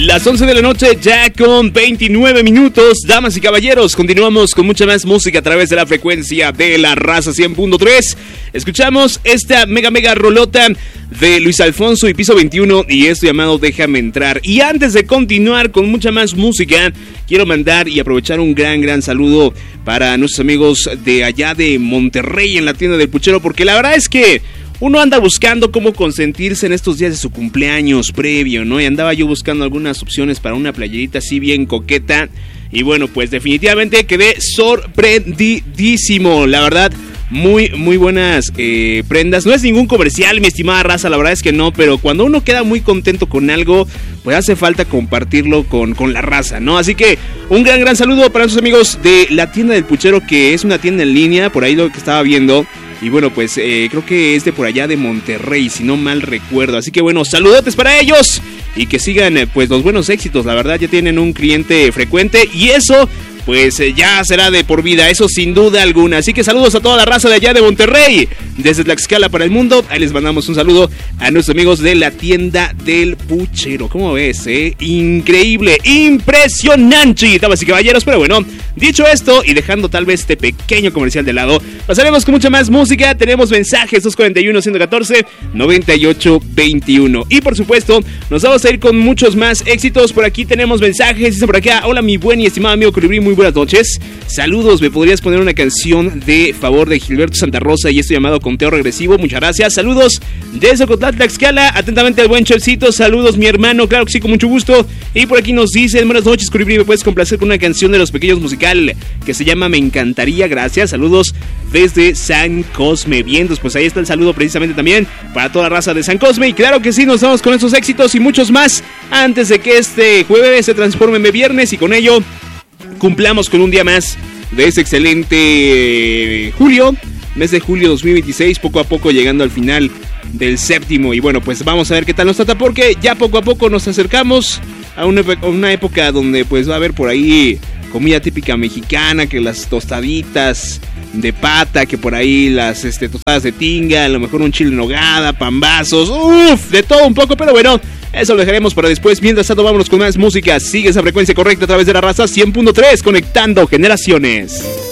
Las 11 de la noche ya con 29 minutos, damas y caballeros, continuamos con mucha más música a través de la frecuencia de la raza 100.3. Escuchamos esta mega rolota de Luis Alfonso y Piso 21 y esto llamado Déjame Entrar. Y antes de continuar con mucha más música, quiero mandar y aprovechar un gran saludo para nuestros amigos de allá de Monterrey en la tienda del Puchero, porque la verdad es que uno anda buscando cómo consentirse en estos días de su cumpleaños previo, ¿no? Y andaba yo buscando algunas opciones para una playerita así bien coqueta. Y bueno, pues definitivamente quedé sorprendidísimo. La verdad, muy buenas prendas. No es ningún comercial, mi estimada raza, la verdad es que no. Pero cuando uno queda muy contento con algo, pues hace falta compartirlo con la raza, ¿no? Así que un gran saludo para nuestros amigos de la tienda del Puchero, que es una tienda en línea, por ahí lo que estaba viendo. Y bueno, pues creo que es de por allá de Monterrey, si no mal recuerdo. Así que bueno, saludotes para ellos y que sigan pues los buenos éxitos. La verdad ya tienen un cliente frecuente y eso pues ya será de por vida, eso sin duda alguna. Así que saludos a toda la raza de allá de Monterrey, desde Tlaxcala para el mundo. Ahí les mandamos un saludo a nuestros amigos de la tienda del Puchero. ¿Cómo ves? Increíble, impresionante, damas y caballeros. Pero bueno, dicho esto y dejando tal vez este pequeño comercial de lado, pasaremos con mucha más música. Tenemos mensajes 241-114-9821. Y por supuesto, nos vamos a ir con muchos más éxitos. Por aquí tenemos mensajes, dice por acá: hola mi buen y estimado amigo Colibrí, muy buenas noches. Saludos, ¿me podrías poner una canción de favor de Gilberto Santa Rosa y esto llamado Conteo Regresivo? Muchas gracias. Saludos desde Ocotlán, Tlaxcala. Atentamente al buen Chefcito. Saludos, mi hermano. Claro que sí, con mucho gusto. Y por aquí nos dicen: buenas noches, Colibrí, ¿me puedes complacer con una canción de Los Pequeños Musical que se llama Me Encantaría? Gracias. Saludos desde San Cosme. Bien, pues ahí está el saludo precisamente también para toda la raza de San Cosme. Y claro que sí, nos vamos con estos éxitos y muchos más antes de que este jueves se transforme en viernes y con ello cumplamos con un día más de este excelente julio, mes de julio 2026, poco a poco llegando al final del séptimo. Y bueno, pues vamos a ver qué tal nos trata, porque ya poco a poco nos acercamos a una época donde pues va a haber por ahí comida típica mexicana, que las tostaditas de pata, que por ahí las tostadas de tinga, a lo mejor un chile en nogada, pambazos, de todo un poco, pero bueno, eso lo dejaremos para después. Mientras tanto, vámonos con más música. Sigue esa frecuencia correcta a través de la raza 100.3, conectando generaciones.